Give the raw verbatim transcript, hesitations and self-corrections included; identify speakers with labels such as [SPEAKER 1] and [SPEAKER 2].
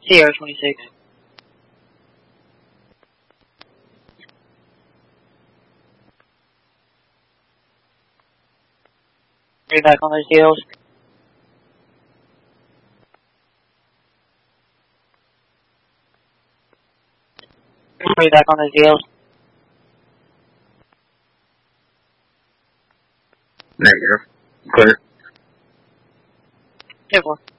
[SPEAKER 1] Sierra twenty-six. Are you back on those deals? Are you back on those deals?
[SPEAKER 2] Negative. Clear.
[SPEAKER 1] ten four.